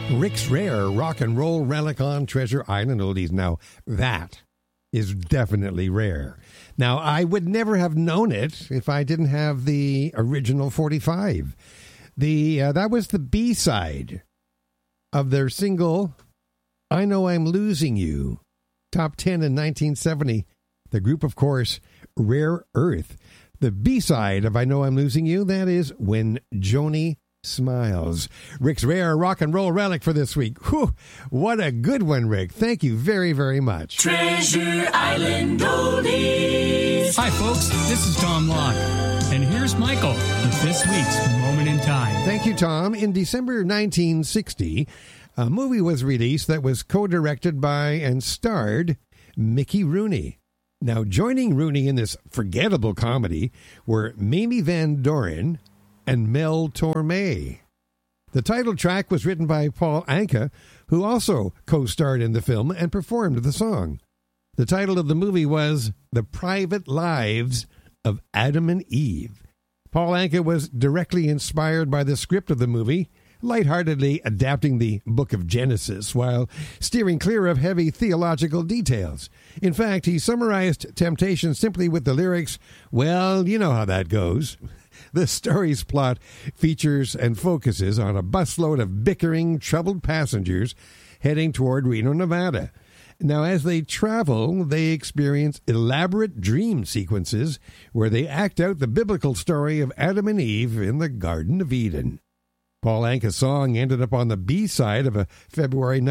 Rick's Rare Rock and Roll Relic on Treasure Island Oldies. Now, that is definitely rare. Now, I would never have known it if I didn't have the original 45. That was the B-side of their single, I Know I'm Losing You. Top 10 in 1970. The group, of course, Rare Earth. The B-side of I Know I'm Losing You, that is When Joni Smiles. Rick's Rare Rock and Roll Relic for this week. Whew, what a good one, Rick. Thank you very, very much. Treasure Island Oldies. Hi, folks. This is Tom Locke. And here's Michael with this week's Moment in Time. Thank you, Tom. In December 1960, a movie was released that was co-directed by and starred Mickey Rooney. Now, joining Rooney in this forgettable comedy were Mamie Van Doren and Mel Torme. The title track was written by Paul Anka, who also co-starred in the film and performed the song. The title of the movie was The Private Lives of Adam and Eve. Paul Anka was directly inspired by the script of the movie, lightheartedly adapting the Book of Genesis while steering clear of heavy theological details. In fact, he summarized Temptation simply with the lyrics, well, you know how that goes. The story's plot features and focuses on a busload of bickering, troubled passengers heading toward Reno, Nevada. Now, as they travel, they experience elaborate dream sequences where they act out the biblical story of Adam and Eve in the Garden of Eden. Paul Anka's song ended up on the B-side of a February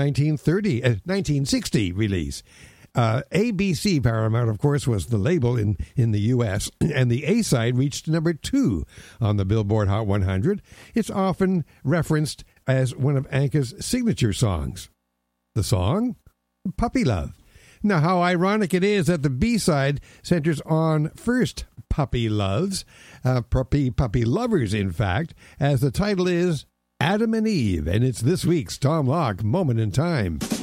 1960 release. ABC Paramount, of course, was the label in the U.S., and the A-side reached number 2 on the Billboard Hot 100. It's often referenced as one of Anka's signature songs. The song? Puppy Love. Now, how ironic it is that the B-side centers on first puppy loves, puppy lovers, in fact, as the title is Adam and Eve, and it's this week's Tom Locke Moment in Time.